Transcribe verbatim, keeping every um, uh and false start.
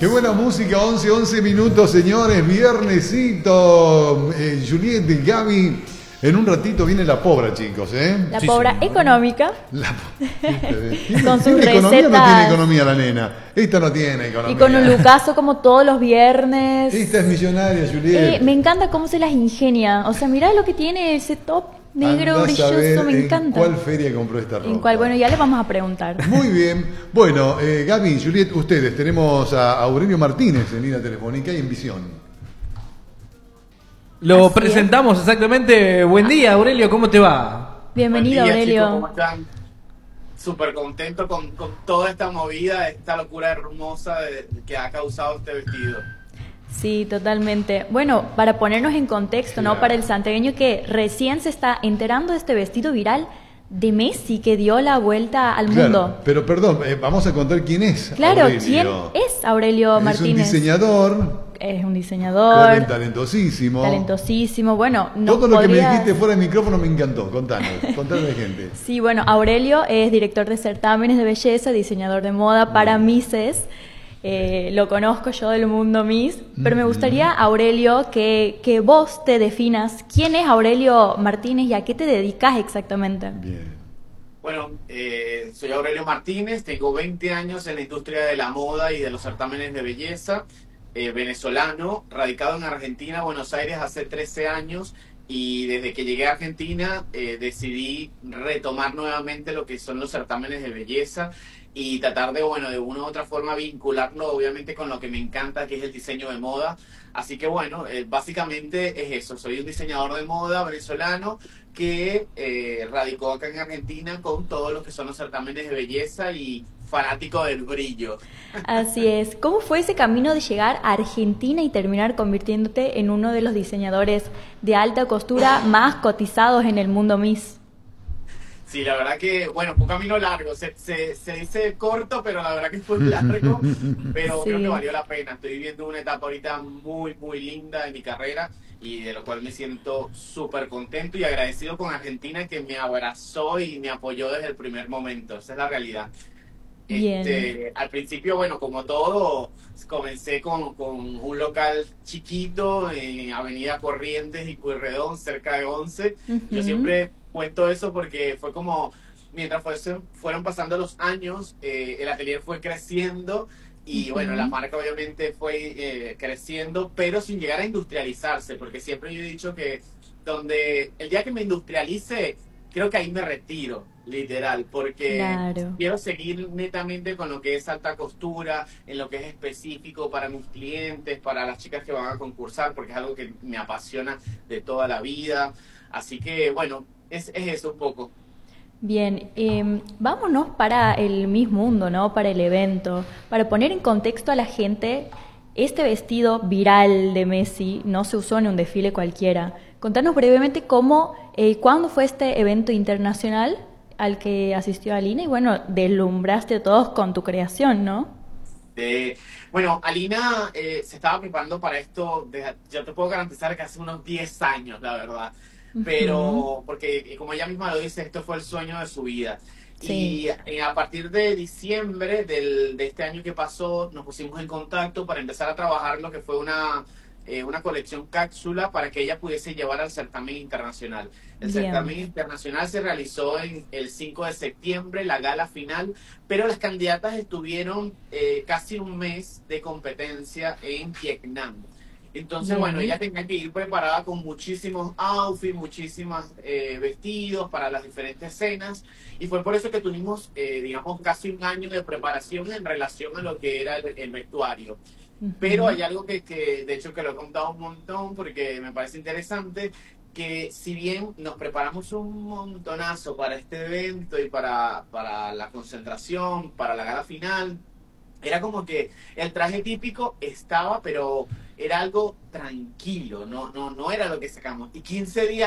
Qué buena música, once, once minutos, señores, viernesito. Eh, Juliet, Gaby, en un ratito viene la pobra, chicos, ¿eh? La Sí, pobra señor. económica. La... ¿Tiene, Con sus ¿tiene economía o no recetas. tiene economía la nena? Esta no tiene economía. Y con un lucaso como todos los viernes. Esta es millonaria, Juliet. Eh, me encanta cómo se las ingenia. O sea, mirá lo que tiene ese top negro Andá a brilloso, saber me en encanta. ¿Cuál feria compró esta ropa? En cuál, bueno, ya le vamos a preguntar. Muy bien. Bueno, eh, Gaby, Juliet, ustedes, tenemos a Aurelio Martínez en línea telefónica y en visión. Lo Así presentamos exactamente. Buen día, Aurelio, ¿cómo te va? Bienvenido, Buen día, Aurelio. chicos, ¿cómo están? Súper contento con, con toda esta movida, esta locura hermosa de, que ha causado este vestido. Sí, totalmente. Bueno, para ponernos en contexto, ¿no? Claro. Para el santiagueño que recién se está enterando de este vestido viral de Messi que dio la vuelta al Claro, mundo. pero perdón, eh, vamos a contar quién es. Claro, Aurelio. ¿quién es Aurelio Es Martínez? un diseñador, Es un diseñador, talentosísimo. talentosísimo. Bueno, no Todo lo que me podría- dijiste fuera de micrófono me encantó. Contanos, contanos de gente. Sí, bueno, Aurelio es director de certámenes de belleza, diseñador de moda para Misses. Eh, lo conozco yo del mundo Miss, pero me gustaría, Aurelio, que, que vos te definas quién es Aurelio Martínez y a qué te dedicas exactamente. Bien. Bueno, eh, soy Aurelio Martínez, tengo veinte años en la industria de la moda y de los certámenes de belleza, eh, venezolano, radicado en Argentina, Buenos Aires, hace trece años, y desde que llegué a Argentina eh, decidí retomar nuevamente lo que son los certámenes de belleza y tratar de, bueno, de una u otra forma vincularlo obviamente con lo que me encanta, que es el diseño de moda. Así que bueno, eh, básicamente es eso, soy un diseñador de moda venezolano que eh, radicó acá en Argentina con todo lo que son los certámenes de belleza y fanático del brillo. Así es. ¿Cómo fue ese camino de llegar a Argentina y terminar convirtiéndote en uno de los diseñadores de alta costura más cotizados en el mundo Miss? Sí, la verdad que, bueno, fue un camino largo, se, se, se dice corto, pero la verdad que fue largo, pero Sí. creo que valió la pena. Estoy viviendo una etapa ahorita muy, muy linda de mi carrera y de lo cual me siento súper contento y agradecido con Argentina que me abrazó y me apoyó desde el primer momento. Esa es la realidad. Bien. Este, al principio, bueno, como todo, comencé con, con un local chiquito en Avenida Corrientes y Pueyrredón, cerca de Once. Yo Ujú. siempre cuento eso porque fue como, mientras fuese- fueron pasando los años, eh, el atelier fue creciendo y Ujú. bueno, la marca obviamente fue eh, creciendo, pero sin llegar a industrializarse, porque siempre yo he dicho que donde el día que me industrialice, creo que ahí me retiro, literal, porque Claro. quiero seguir netamente con lo que es alta costura, en lo que es específico para mis clientes, para las chicas que van a concursar, porque es algo que me apasiona de toda la vida. Así que, bueno, es, es eso un poco. Bien, eh, vámonos para el Miss Mundo, ¿no? Para el evento, para poner en contexto a la gente, este vestido viral de Messi no se usó en un desfile cualquiera. Contanos brevemente cómo, eh, cuándo fue este evento internacional al que asistió Alina y bueno, deslumbraste a todos con tu creación, ¿no? Eh, bueno, Alina eh, se estaba preparando para esto, desde- yo te puedo garantizar que hace unos diez años, la verdad. Pero, porque eh, como ella misma lo dice, esto fue el sueño de su vida. Sí. Y eh, a partir de diciembre del, de este año que pasó, nos pusimos en contacto para empezar a trabajar lo que fue una, eh, una colección cápsula para que ella pudiese llevar al certamen internacional. El Bien. certamen internacional se realizó en el cinco de septiembre, la gala final, pero las candidatas estuvieron eh, casi un mes de competencia en Vietnam. Entonces, Bien. bueno, ella tenía que ir preparada con muchísimos outfits, muchísimos eh, vestidos para las diferentes escenas. Y fue por eso que tuvimos, eh, digamos, casi un año de preparación en relación a lo que era el, el vestuario. Ujú. Pero hay algo que, que, de hecho, que lo he contado un montón porque me parece interesante, que si bien nos preparamos un montonazo para este evento y para, para la concentración, para la gala final, era como que el traje típico estaba, pero era algo tranquilo, no, no, no era lo que sacamos. Y quince días